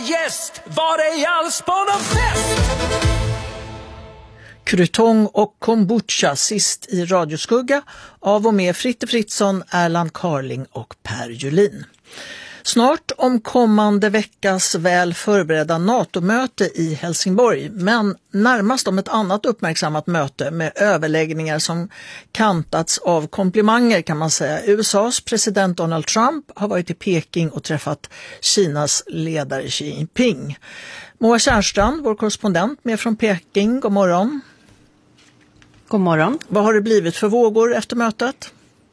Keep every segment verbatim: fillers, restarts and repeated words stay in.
gäst, var ej alls på någon fest. Krytong och kombucha sist i radioskugga av och med Fritte Fritzson, Erland Carling och Per Julin. Snart om kommande veckas väl förberedda NATO-möte i Helsingborg, men närmast om ett annat uppmärksammat möte med överläggningar som kantats av komplimanger kan man säga. U S A:s president Donald Trump har varit i Peking och träffat Kinas ledare Xi Jinping. Moa Kärnstrand, vår korrespondent med från Peking, god morgon. God morgon. Vad har det blivit för vågor efter mötet?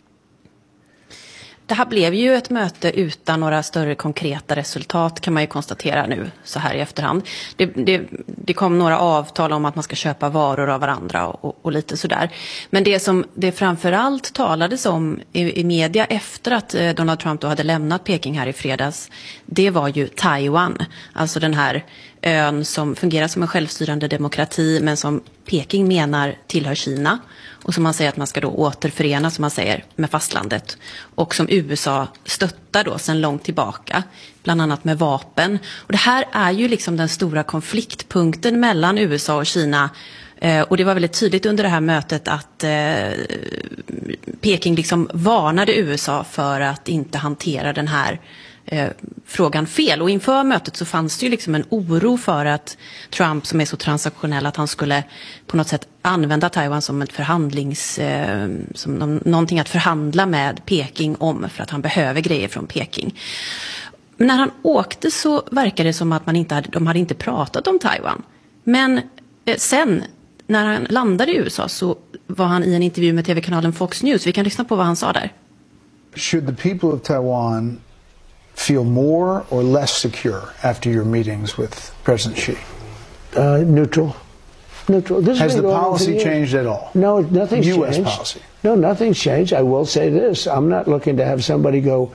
Det här blev ju ett möte utan några större konkreta resultat kan man ju konstatera nu så här i efterhand. Det, det, det kom några avtal om att man ska köpa varor av varandra och, och, och lite sådär. Men det som det framförallt talades om i, i media efter att eh, Donald Trump då hade lämnat Peking här i fredags, det var ju Taiwan. Alltså den här ön som fungerar som en självstyrande demokrati men som Peking menar tillhör Kina. Och som man säger att man ska då återförena, som man säger, med fastlandet. Och som U S A stöttar då sedan långt tillbaka, bland annat med vapen. Och det här är ju liksom den stora konfliktpunkten mellan U S A och Kina. Eh, och det var väldigt tydligt under det här mötet att eh, Peking liksom varnade U S A för att inte hantera den här Eh, frågan fel. Och inför mötet så fanns det ju liksom en oro för att Trump, som är så transaktionell, att han skulle på något sätt använda Taiwan som ett förhandlings eh, som någon, någonting att förhandla med Peking om, för att han behöver grejer från Peking. Men när han åkte så verkade det som att man inte hade, de hade inte pratat om Taiwan. Men eh, sen när han landade i U S A så var han i en intervju med tv-kanalen Fox News. Vi kan lyssna på vad han sa där. Should the people of Taiwan feel more or less secure after your meetings with President Xi? Uh, neutral. Neutral. This has the policy changed at all? No, nothing's U S changed. policy? No, nothing's changed. I will say this. I'm not looking to have somebody go